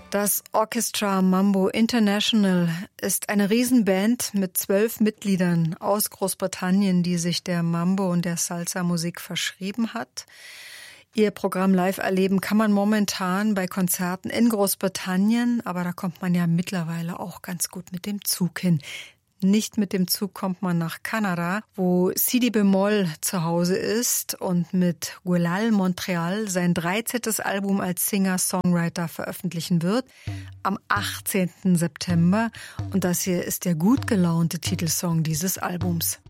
Das Orchestra Mambo International ist eine Riesenband mit 12 Mitgliedern aus Großbritannien, die sich der Mambo- und der Salsa-Musik verschrieben hat. Ihr Programm live erleben kann man momentan bei Konzerten in Großbritannien, aber da kommt man ja mittlerweile auch ganz gut mit dem Zug hin. Nicht mit dem Zug kommt man nach Kanada, wo Sidi Bemol zu Hause ist und mit Guelal Montreal sein 13. Album als Singer-Songwriter veröffentlichen wird am 18. September. Und das hier ist der gut gelaunte Titelsong dieses Albums.